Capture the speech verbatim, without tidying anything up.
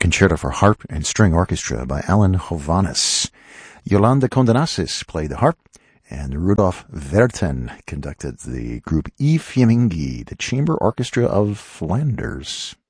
Concerto for Harp and String Orchestra by Alan Hovhaness. Yolanda Condenasis played the harp, and Rudolf Verten conducted the group E. Fiammingi, the Chamber Orchestra of Flanders.